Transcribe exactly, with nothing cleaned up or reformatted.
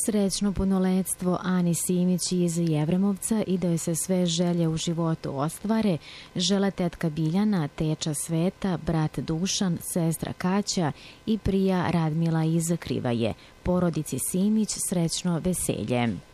Srećno punoletstvo Ani Simić iz Jevremovca i da joj se sve želje u životu ostvare, žele tetka Biljana, teča Sveta, brat Dušan, sestra Kaća i prija Radmila iz Krivaje. Porodici Simić srećno veselje.